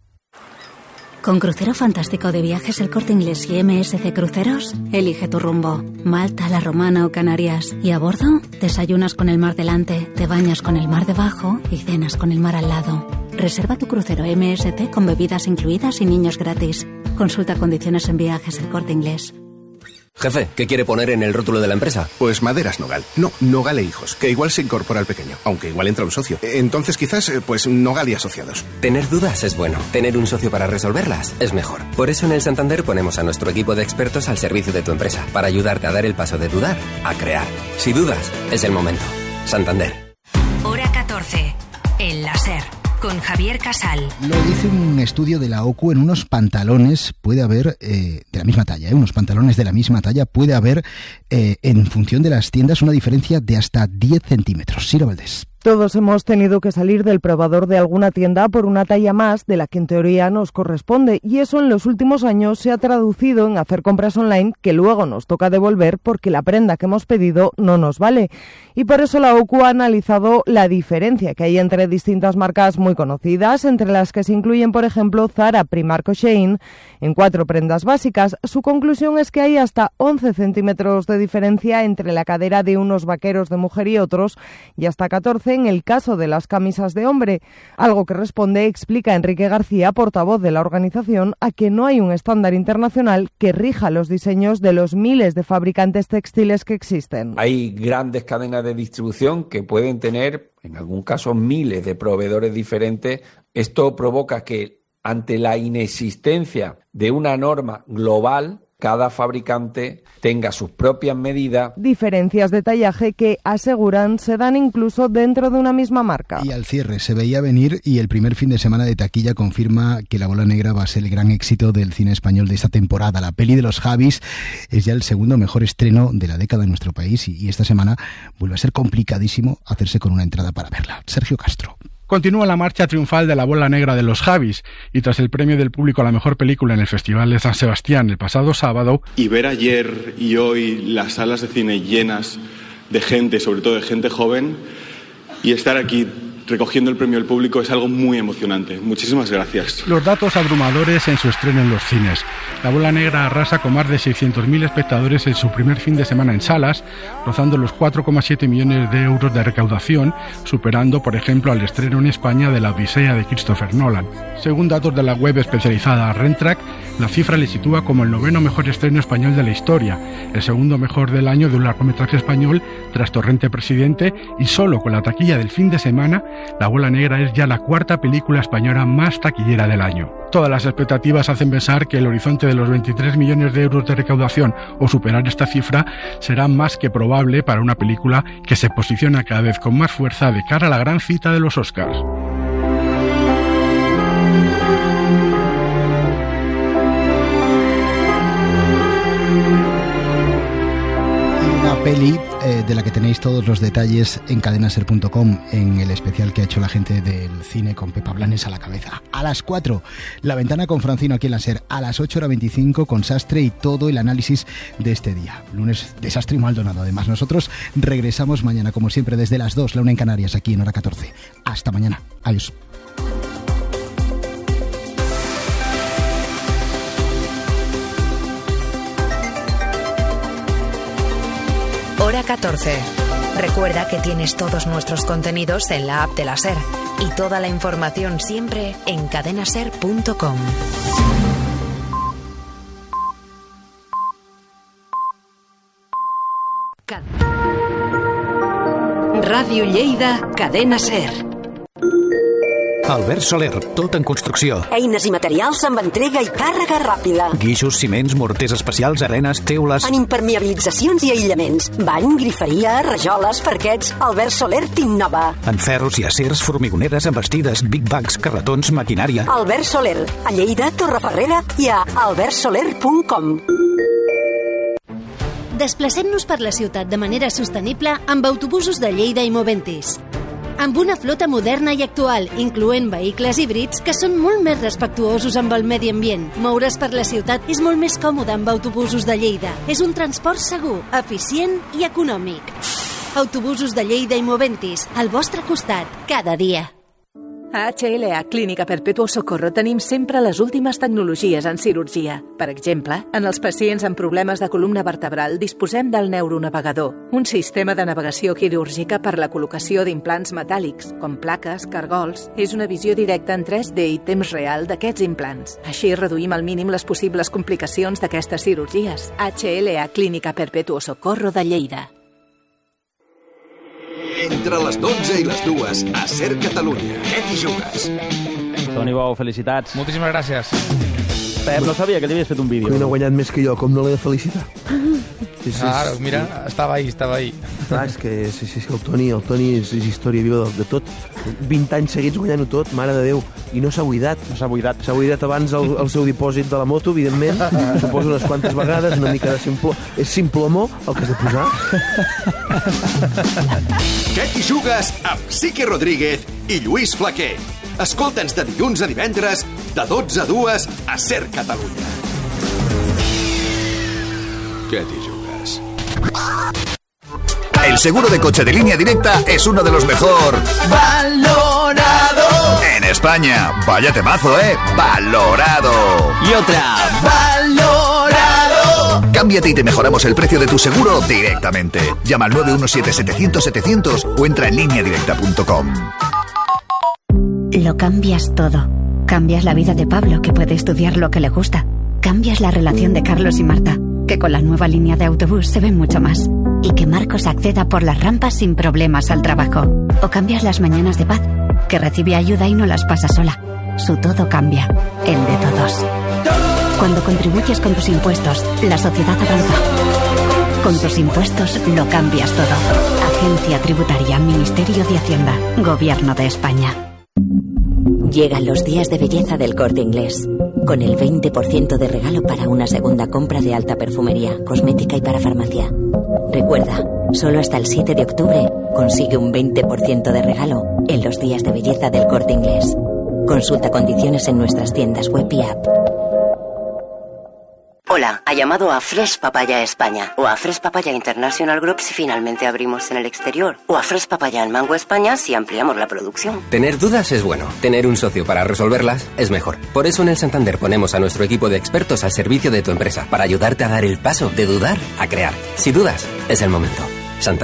Con Crucero Fantástico de Viajes El Corte Inglés y MSC Cruceros, elige tu rumbo. Malta, La Romana o Canarias. Y a bordo, desayunas con el mar delante, te bañas con el mar debajo y cenas con el mar al lado. Reserva tu crucero MSC con bebidas incluidas y niños gratis. Consulta condiciones en Viajes El Corte Inglés. Jefe, ¿qué quiere poner en el rótulo de la empresa? Pues Maderas Nogal. No, Nogal e Hijos, que igual se incorpora al pequeño, aunque igual entra un socio. Entonces quizás, pues Nogal y Asociados. Tener dudas es bueno. Tener un socio para resolverlas es mejor. Por eso en el Santander ponemos a nuestro equipo de expertos al servicio de tu empresa, para ayudarte a dar el paso de dudar a crear. Si dudas, es el momento. Santander. Hora 14. El láser. Con Javier Casal. Lo dice un estudio de la OCU, en unos pantalones puede haber, de la misma talla, unos pantalones de la misma talla, puede haber, en función de las tiendas, una diferencia de hasta 10 centímetros. Sira Valdés. Todos hemos tenido que salir del probador de alguna tienda por una talla más de la que en teoría nos corresponde, y eso en los últimos años se ha traducido en hacer compras online que luego nos toca devolver porque la prenda que hemos pedido no nos vale. Y por eso la OCU ha analizado la diferencia que hay entre distintas marcas muy conocidas, entre las que se incluyen, por ejemplo, Zara, Primark o Shein, en 4 prendas básicas. Su conclusión es que hay hasta 11 centímetros de diferencia entre la cadera de unos vaqueros de mujer y otros, y hasta 14 en el caso de las camisas de hombre, algo que responde, explica Enrique García, portavoz de la organización, a que no hay un estándar internacional que rija los diseños de los miles de fabricantes textiles que existen. Hay grandes cadenas de distribución que pueden tener, en algún caso, miles de proveedores diferentes. Esto provoca que, ante la inexistencia de una norma global, cada fabricante tenga sus propias medidas. Diferencias de tallaje que, aseguran, se dan incluso dentro de una misma marca. Y al cierre se veía venir, y el primer fin de semana de taquilla confirma que La Bola Negra va a ser el gran éxito del cine español de esta temporada. La peli de los Javis es ya el segundo mejor estreno de la década en nuestro país, y esta semana vuelve a ser complicadísimo hacerse con una entrada para verla. Sergio Castro. Continúa la marcha triunfal de La Bola Negra de los Javis, y tras el premio del público a la mejor película en el Festival de San Sebastián el pasado sábado, y ver ayer y hoy las salas de cine llenas de gente, sobre todo de gente joven, y estar aquí recogiendo el premio del público es algo muy emocionante. Muchísimas gracias. Los datos abrumadores en su estreno en los cines. La Bola Negra arrasa con más de 600.000 espectadores en su primer fin de semana en salas, rozando los 4,7 millones de euros de recaudación, superando, por ejemplo, al estreno en España de La Odisea de Christopher Nolan. Según datos de la web especializada Rentrack, la cifra le sitúa como el 9º mejor estreno español de la historia, el segundo mejor del año de un largometraje español tras Torrente Presidente, y solo con la taquilla del fin de semana La Bola Negra es ya la cuarta película española más taquillera del año. Todas las expectativas hacen pensar que el horizonte de los 23 millones de euros de recaudación o superar esta cifra será más que probable para una película que se posiciona cada vez con más fuerza de cara a la gran cita de los Oscars. Peli de la que tenéis todos los detalles en cadenaser.com, en el especial que ha hecho la gente del cine con Pepa Blanes a la cabeza. A las 4, La Ventana con Francino aquí en la SER. A las 8:25 con Sastre y todo el análisis de este día. Lunes de Sastre y Maldonado. Además, nosotros regresamos mañana, como siempre, desde las 2, la 1 en Canarias, aquí en hora 14. Hasta mañana. Adiós. Hora 14. Recuerda que tienes todos nuestros contenidos en la app de la SER y toda la información siempre en cadenaser.com. Ràdio Lleida, Cadena SER. Albert Soler, tot en construcció. Eines i materials amb entrega i càrrega ràpida. Guixos, ciments, morters especials, arenes, teules... En impermeabilitzacions i aïllaments. Bany, griferia, rajoles, parquets... Albert Soler t'innova. En ferros i acers, formigoneres, embestides, big bags, carretons, maquinària... Albert Soler, a Lleida, Torreferrera i a albertsoler.com. Desplacem-nos per la ciutat de manera sostenible amb autobusos de Lleida i Moventis. Amb una flota moderna i actual, incloent vehicles híbrids que són molt més respectuosos amb el medi ambient. Moure's per la ciutat és molt més còmode amb autobusos de Lleida. És un transport segur, eficient i econòmic. Autobusos de Lleida i Moventis, al vostre costat, cada dia. A HLA Clínica Perpetuo Socorro tenim sempre les últimes tecnologies en cirurgia. Per exemple, en els pacients amb problemes de columna vertebral disposem del neuronavegador, un sistema de navegació quirúrgica per la col·locació d'implants metàl·lics, com plaques, cargols. És una visió directa en 3D i temps real d'aquests implants. Així reduïm al mínim les possibles complicacions d'aquestes cirurgies. HLA Clínica Perpetuo Socorro de Lleida. Entre les 12 i les 2, a SER Catalunya. Què t'hi jugues? Toni Bou, felicitats. Moltíssimes gràcies. Pep, no sabia que li havies fet un vídeo. Que no ha guanyat més que jo, com no l'he de felicitar? Claro, mira, estava ahí. Clar, és que el Toni és història viva de tot. 20 anys seguits guanyant-ho tot, mare de Déu. I no s'ha buidat. S'ha buidat abans el seu dipòsit de la moto, evidentment. Suposo unes quantes vegades, una mica de simpló. És simplomó el que has de posar. Què t'hi jugues amb Sique Rodríguez i Lluís Flaquer? Escolta'ns de dilluns a divendres, de 12 a 2, a SER Catalunya. ¿Qué te jugas? El seguro de coche de Línea Directa es uno de los mejor valorado en España. Vaya temazo, valorado. Y otra, valorado. Cámbiate y te mejoramos el precio de tu seguro directamente. Llama al 917-700-700 o entra en lineadirecta.com. Lo cambias todo. Cambias la vida de Pablo, que puede estudiar lo que le gusta. Cambias la relación de Carlos y Marta, que con la nueva línea de autobús se ven mucho más. Y que Marcos acceda por las rampas sin problemas al trabajo. O cambias las mañanas de Paz, que recibe ayuda y no las pasa sola. Su todo cambia, el de todos. Cuando contribuyes con tus impuestos, la sociedad avanza. Con tus impuestos lo cambias todo. Agencia Tributaria, Ministerio de Hacienda, Gobierno de España. Llegan los días de belleza del Corte Inglés, con el 20% de regalo para una segunda compra de alta perfumería, cosmética y para farmacia. Recuerda, solo hasta el 7 de octubre consigue un 20% de regalo en los días de belleza del Corte Inglés. Consulta condiciones en nuestras tiendas web y app. Hola, ha llamado a Fresh Papaya España o a Fresh Papaya International Group si finalmente abrimos en el exterior o a Fresh Papaya en Mango España si ampliamos la producción. Tener dudas es bueno, tener un socio para resolverlas es mejor. Por eso en el Santander ponemos a nuestro equipo de expertos al servicio de tu empresa para ayudarte a dar el paso de dudar a crear. Si dudas, es el momento. Santander.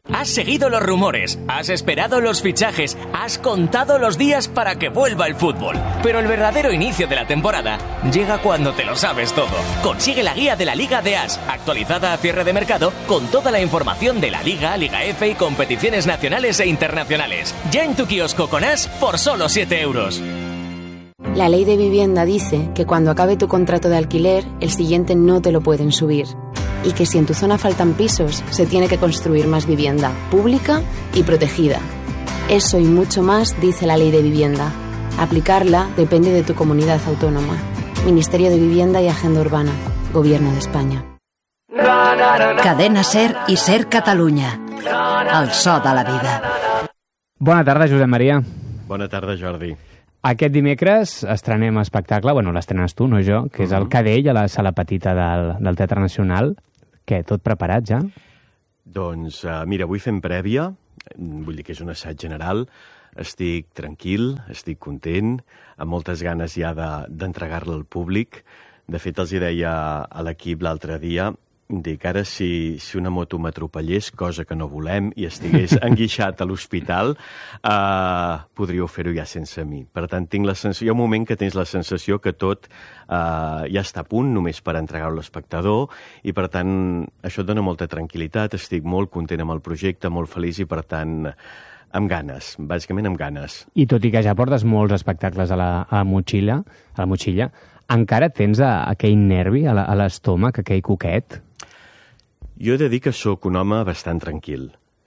Has seguido los rumores, has esperado los fichajes, has contado los días para que vuelva el fútbol. Pero el verdadero inicio de la temporada llega cuando te lo sabes todo. Consigue la guía de la Liga de As, actualizada a cierre de mercado, con toda la información de la Liga, Liga F y competiciones nacionales e internacionales. Ya en tu kiosco con As por solo 7 euros. La ley de vivienda dice que cuando acabe tu contrato de alquiler, el siguiente no te lo pueden subir. Y que si en tu zona faltan pisos, se tiene que construir más vivienda, pública y protegida. Eso y mucho más dice la ley de vivienda. Aplicarla depende de tu comunidad autónoma. Ministerio de Vivienda y Agenda Urbana. Gobierno de España. Cadena SER i SER Catalunya. El so de la vida. Bona tarda, Josep Maria. Bona tarda, Jordi. Aquest dimecres estrenem espectacle, bueno, l'estrenes tu, no jo, que és el Cadell a la sala petita del Teatre Nacional. Què, tot preparat ja? Doncs, mira, avui fem prèvia, vull dir que és un assaig general, estic tranquil, estic content, amb moltes ganes ja d'entregar-la al públic. De fet, els hi deia a l'equip l'altre dia, dic, ara si una moto m'atropellés, cosa que no volem, i estigués enguixat a l'hospital, podríeu fer-ho ja sense mi. Per tant, tinc la sensació, hi ha un moment que tens la sensació que tot ja està a punt, només per entregar-ho a l'espectador, i per tant, això et dona molta tranquil·litat, estic molt content amb el projecte, molt feliç, i per tant, amb ganes, bàsicament amb ganes. I tot i que ja portes molts espectacles a la motxilla, encara tens aquell nervi a l'estómac, aquell coquet? Jo he de dir que sóc un home bastant tranquil,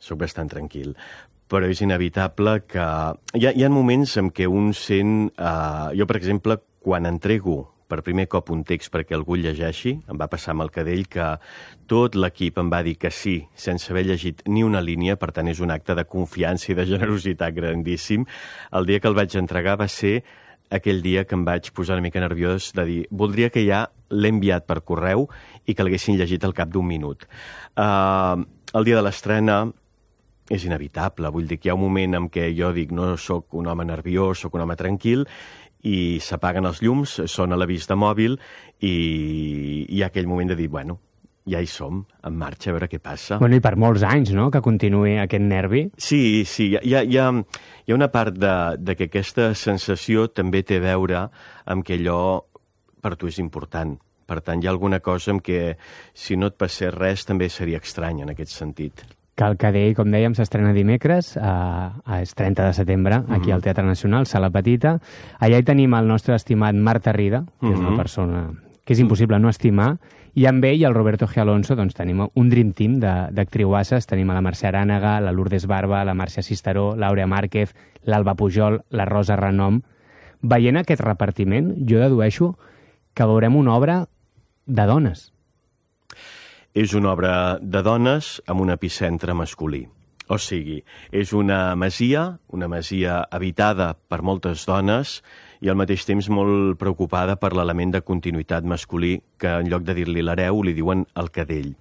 però és inevitable que... Hi ha moments en què un sent... Jo, per exemple, quan entrego per primer cop un text perquè algú el llegeixi, em va passar amb el Cadell que tot l'equip em va dir que sí, sense haver llegit ni una línia, per tant és un acte de confiança i de generositat grandíssim. El dia que el vaig entregar va ser aquell dia que em vaig posar una mica nerviós de dir, voldria que ja l'he enviat per correu i que l'haguessin llegit al cap d'un minut. El dia de l'estrena és inevitable, vull dir que hi ha un moment en què jo dic no sóc un home nerviós, sóc un home tranquil, i s'apaguen els llums, sona l'avís de mòbil i hi ha aquell moment de dir, bueno, ja hi som, en marxa, a veure què passa. Bueno, i per molts anys, no?, que continuï aquest nervi. Sí, hi ha una part de que aquesta sensació també té a veure amb que allò per tu és important. Per tant, hi ha alguna cosa en què si no et passés res també seria estrany en aquest sentit. Que el Cadell, com dèiem, s'estrena dimecres, és 30 de setembre, aquí al Teatre Nacional, sala petita. Allà hi tenim el nostre estimat Marc Tarrida, que és una persona que és impossible no estimar, i amb ell i el Roberto G. Alonso doncs, tenim un dream team d'actriuasses. Tenim a la Mercè Arànega, la Lourdes Barba, la Màrcia Cisteró, l'Àurea Márquez, l'Alba Pujol, la Rosa Renom. Veient aquest repartiment, jo dedueixo que veurem una obra de dones. És una obra de dones amb un epicentre masculí. O sigui, és una masia habitada per moltes dones i al mateix temps molt preocupada per l'element de continuïtat masculí que en lloc de dir-li l'hereu li diuen el cadell.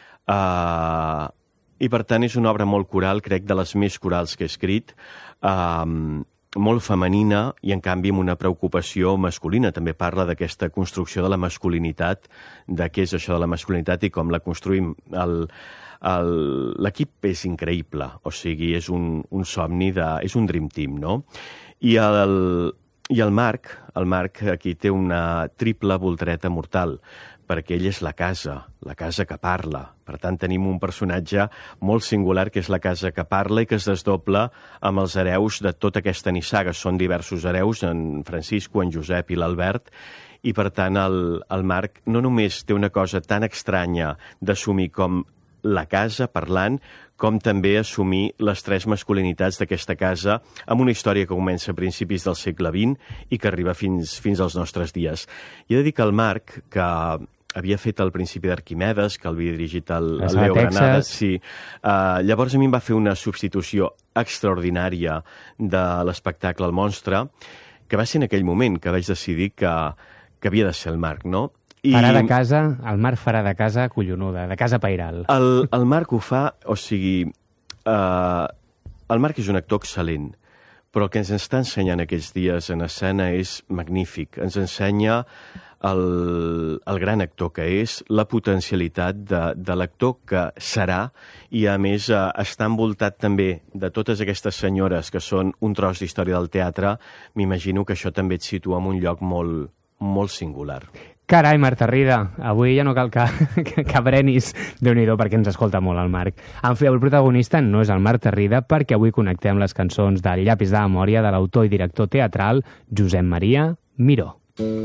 I per tant és una obra molt coral, crec de les més corals que he escrit, molt femenina i en canvi amb una preocupació masculina. També parla d'aquesta construcció de la masculinitat, de què és això de la masculinitat i com la construïm. L'equip és increïble, o sigui, és un somni, és un dream team, no? I el Marc aquí té una triple voltereta mortal, perquè ell és la casa que parla. Per tant, tenim un personatge molt singular que és la casa que parla i que es desdobla amb els hereus de tota aquesta nissaga. Són diversos hereus, en Francisco, en Josep i l'Albert, i per tant el Marc no només té una cosa tan estranya d'assumir com la casa parlant, com també assumir les tres masculinitats d'aquesta casa amb una història que comença a principis del segle XX i que arriba fins als nostres dies. I he de dir que el Marc, que havia fet el Principi d'Arquimedes, que l'havia dirigit el Leo Granada, sí, llavors a mi em va fer una substitució extraordinària de l'espectacle El Monstre, que va ser en aquell moment que vaig decidir que havia de ser el Marc, no? Farà de casa, el Marc farà de casa collonuda, de casa pairal. El Marc ho fa, o sigui, el Marc és un actor excel·lent, però el que ens està ensenyant aquests dies en escena és magnífic. Ens ensenya el gran actor que és, la potencialitat de l'actor que serà, i a més està envoltat també de totes aquestes senyores que són un tros d'història del teatre. M'imagino que això també et situa en un lloc molt, molt singular. Carai, Marta Rida, avui ja no cal que brenis. Déu-n'hi-do, perquè ens escolta molt el Marc. En fi, el protagonista no és el Marta Rida, perquè avui connectem les cançons del Llapis de memòria de l'autor i director teatral Josep Maria Miró.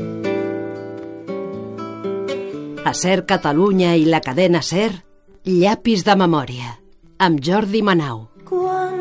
A SER Catalunya i la cadena SER, Llapis de memòria, amb Jordi Manau.